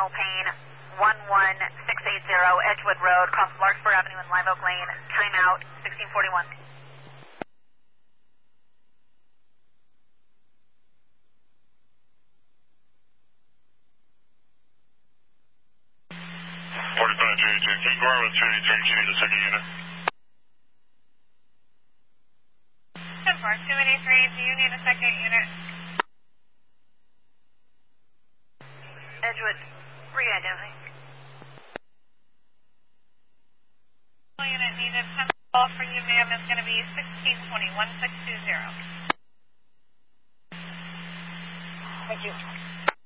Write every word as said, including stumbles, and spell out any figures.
Payne, one one six eight zero Edgewood Road, across Larkspur Avenue and Live Oak Lane, timeout sixteen forty-one. forty-five J J, King Garland, J J, you need a second unit. ten four, two eighty-three, do you need a second unit? Edgewood, re-identify. Unit needed, ten call for you, ma'am, is going to be sixteen twenty, one six two zero. Thank you.